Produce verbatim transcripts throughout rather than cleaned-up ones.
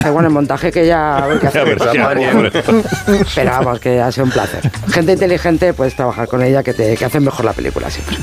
Bueno, el montaje que ya... a ver qué hacer. Pero vamos, que ha sido un placer. Gente inteligente, puedes trabajar con ella, que te que hacen mejor la película siempre.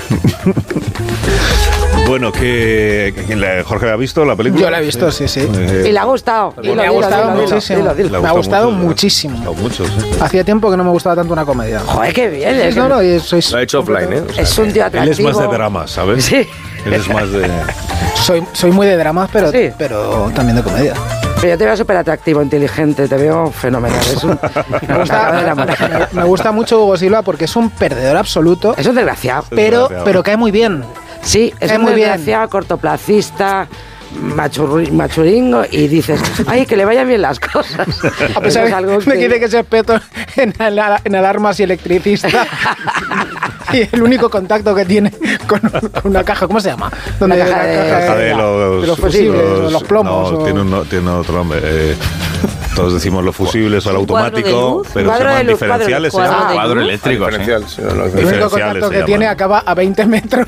Bueno, que, que Jorge la ha visto la película. Yo la he visto, sí, sí. Eh, y le ha gustado. Y me ha gustado muchísimo. Me ha gustado muchísimo. Mucho, sí. Hacía tiempo que no me gustaba tanto una comedia. Joder, qué bien. Es no, no, y sois... Lo ha hecho offline, ¿eh? O sea, es un tío atractivo. Él es más de drama, ¿sabes? Sí. Él es más de... Soy, soy muy de dramas, pero, sí. pero también de comedia. Pero yo te veo súper atractivo, inteligente, te veo fenomenal. Es un, me, gusta, me, me gusta mucho Hugo Silva porque es un perdedor absoluto. Es un desgraciado. Pero, desgraciado. pero cae muy bien. Sí, es cae un muy desgraciado, bien. cortoplacista, machur, machuringo, y dices, ay, que le vayan bien las cosas. A pesar es algo de que tiene que ser experto en, al, en alarmas y electricista. Y el único contacto que tiene con, con una caja, ¿cómo se llama? Donde la caja, de, la caja de, de, los, de los fusibles, los, los plomos. No, o... tiene, un, tiene otro nombre. Eh, todos decimos los fusibles o el automático, pero se llaman luz, diferenciales. Cuadro, se llama cuadro eléctrico. Ah, diferencial, sí. Sí, no, el único contacto que tiene acaba a veinte metros.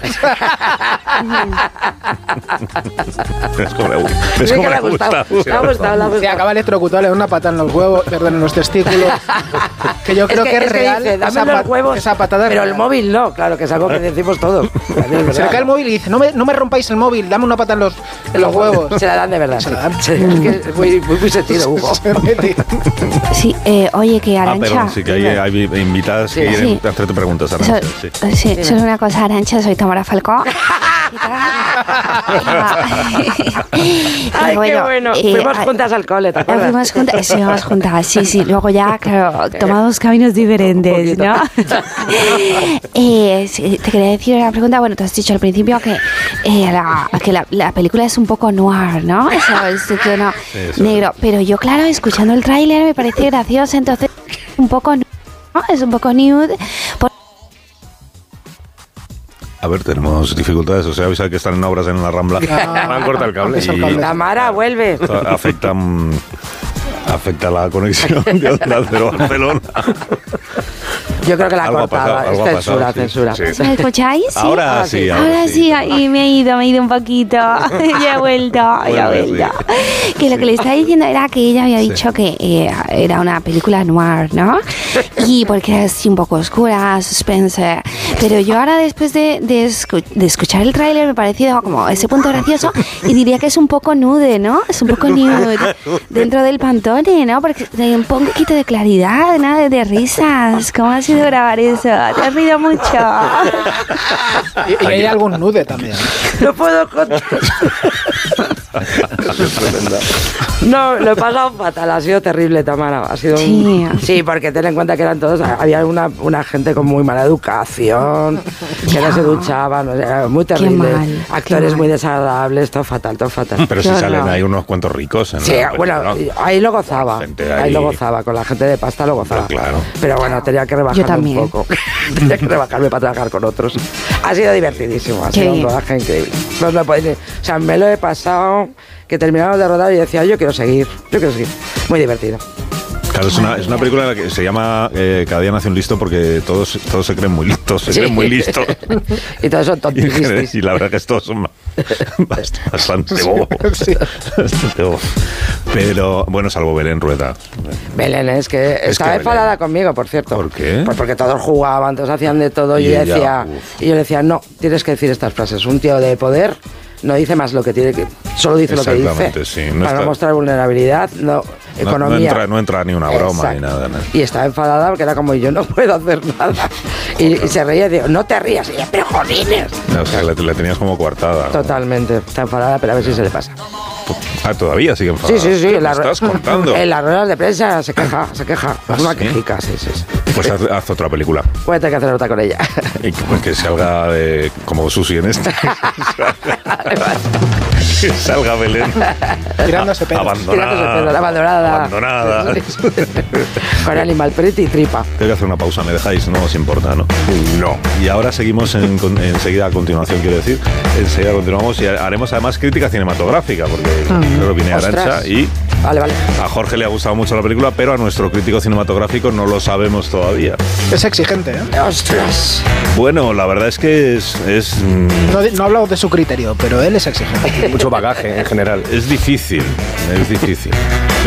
Es como le gusta. Es como le gusta. Le ha gustado. Se acaba electrocutado, le da una pata en los huevos, perdón, en los testículos. Que yo creo es que, que es real. Dice, esa, los huevos, esa patada pero real. El móvil no, claro, que es algo que decimos todos. Se le cae el móvil y dice, no me, no me rompáis el móvil, dame una pata en los, en los huevos. Se la dan de verdad. Se la dan. Sí, es que es muy, muy, muy sentido, Hugo. Sí, eh, oye, que Arantxa... Ah, perdón, sí, que hay, hay invitadas sí, que quieren sí. hacerte preguntas, Arantxa. So, sí, sí, sí. Solo una cosa, Arantxa, soy Tamara Falcó. Ay, bueno, qué bueno. Eh, fuimos eh, juntas al cole, ¿te acuerdas? Fuimos juntas, sí, fuimos juntas, sí, sí. Luego ya, claro, tomamos caminos diferentes, ¿no? eh, sí, te quería decir una pregunta. Bueno, tú has dicho al principio que, eh, la, que la, la película es un poco noir, ¿no? Eso, ese tono sí, negro. Pero yo, claro, escuchando el tráiler me parece gracioso, entonces un poco, ¿no? Es un poco nude. Por A ver, tenemos dificultades, o sea, avisa que están en obras en la Rambla. No, van a cortar el cable. Y Tamara, vuelve. Afecta, afecta la conexión de Onda Cero Barcelona. Yo creo que la cortaba. Es censura, pasado, censura. Sí, sí. ¿Me escucháis? ¿Sí? Ahora, ahora sí. Ahora, ahora sí, y me he ido, me he ido un poquito. Ya he vuelto, ya he vuelto. Sí. Que lo que le estaba diciendo era que ella había dicho sí. que eh, era una película noir, ¿no? Y porque era así un poco oscura, suspense. Pero yo ahora, después de, de, escu- de escuchar el tráiler, me ha parecido como ese punto gracioso y diría que es un poco nude, ¿no? Es un poco nude dentro del Pantone, ¿no? Porque hay un poquito de claridad, nada de risas. ¿Cómo ha sido grabar eso? Te has rido mucho. Y, y hay algún nude también. No puedo contar. No, lo he pasado fatal, ha sido terrible, Tamara. Ha sido sí. Un... sí, porque ten en cuenta que eran todos, había una, una gente con muy mala educación, que no se duchaban, o sea, muy terrible. Mal, actores muy desagradables, todo fatal, todo fatal. Pero si salen ahí unos cuantos ricos. En sí, la bueno, ¿no? ahí lo gozaba. Ahí... ahí lo gozaba, con la gente de pasta lo gozaba. Pero, claro. Pero bueno, tenía que rebajarme un poco. Tenía que rebajarme para trabajar con otros. Ha sido divertidísimo, ha sido un rodaje increíble. No me podéis... O sea, me lo he pasado, que terminamos de rodar y decía, yo quiero seguir, yo quiero seguir. Muy divertido. Claro, es una, es una película en la que se llama eh, Cada día nace un listo porque todos, todos se creen muy listos, se sí. creen muy listos. Y todos son tontísimos. Y, y la verdad que todos son bastante bobos. Sí. Bastante bobos. Pero, bueno, salvo Belén Rueda. Belén es que es estaba que enfadada conmigo, por cierto. ¿Por qué? Pues porque todos jugaban, todos hacían de todo y, y yo decía, y yo decía, no, tienes que decir estas frases. Un tío de poder no dice más lo que tiene que, solo dice lo que dice. Sí, no para está, no mostrar vulnerabilidad, no, economía. No, no, entra, no entra ni una broma. Exacto. Ni nada, ¿no? Y estaba enfadada porque era como, yo no puedo hacer nada. Y, y se reía y digo, no te rías. Y ella, pero jodines. No, o sea, le, le tenías como coartada. Totalmente, está enfadada, pero a ver si se le pasa. Ah, todavía sigue enfadada. Sí, sí, sí. ¿Qué me estás contando? En las ruedas de prensa se queja, se queja. ¿Ah, es una sí? quejica, sí, sí, sí. Pues haz, haz otra película. Voy a tener que hacer otra con ella. Y pues que salga de, como Susi en este. Que salga Belén. Tirándose pedos. Abandonada. Tirándose pedos, abandonada. Abandonada. Sí, sí, sí. Con Animal Pretty y tripa. Tengo que hacer una pausa, ¿me dejáis? No os importa, ¿no? No. Y ahora seguimos en, enseguida, a continuación, quiero decir. Enseguida continuamos y haremos además crítica cinematográfica, porque mm. claro, viene Arantxa y... Vale, vale. A Jorge le ha gustado mucho la película, pero a nuestro crítico cinematográfico no lo sabemos todavía. Es exigente, ¿eh? ¡Ostras! Bueno, la verdad es que es... es no, no he hablado de su criterio, pero él es exigente. Mucho bagaje en general. Es difícil, es difícil.